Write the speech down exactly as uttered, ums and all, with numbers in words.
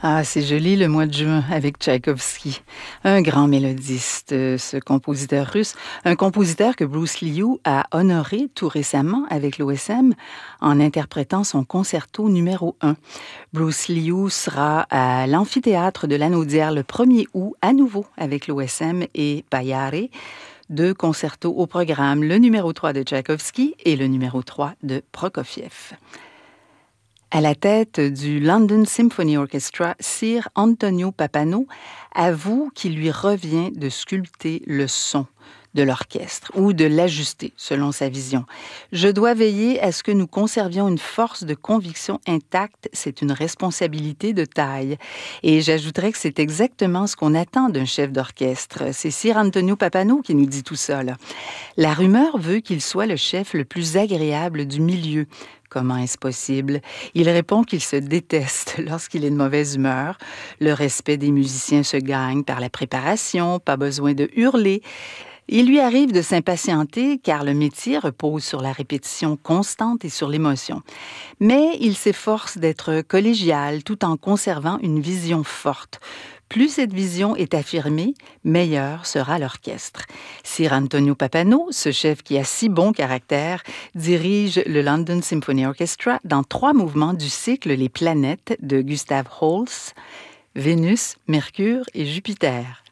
Ah, c'est joli le mois de juin avec Tchaïkovski. Un grand mélodiste, euh, ce compositeur russe. Un compositeur que Bruce Liu a honoré tout récemment avec l'O S M en interprétant son concerto numéro un. Bruce Liu sera à l'amphithéâtre de l'Anaudière le premier août à nouveau avec l'O S M et Payare. Deux concertos au programme, le numéro trois de Tchaïkovski et le numéro trois de Prokofiev. À la tête du London Symphony Orchestra, Sir Antonio Pappano avoue qu'il lui revient de sculpter le son de l'orchestre ou de l'ajuster selon sa vision. Je dois veiller à ce que nous conservions une force de conviction intacte. C'est une responsabilité de taille. Et j'ajouterais que c'est exactement ce qu'on attend d'un chef d'orchestre. C'est Sir Antonio Pappano qui nous dit tout ça, là. La rumeur veut qu'il soit le chef le plus agréable du milieu. Comment est-ce possible? Il répond qu'il se déteste lorsqu'il est de mauvaise humeur. Le respect des musiciens se gagne par la préparation, pas besoin de hurler. Il lui arrive de s'impatienter car le métier repose sur la répétition constante et sur l'émotion. Mais il s'efforce d'être collégial tout en conservant une vision forte. Plus cette vision est affirmée, meilleur sera l'orchestre. Sir Antonio Pappano, ce chef qui a si bon caractère, dirige le London Symphony Orchestra dans trois mouvements du cycle Les planètes de Gustav Holst, Vénus, Mercure et Jupiter.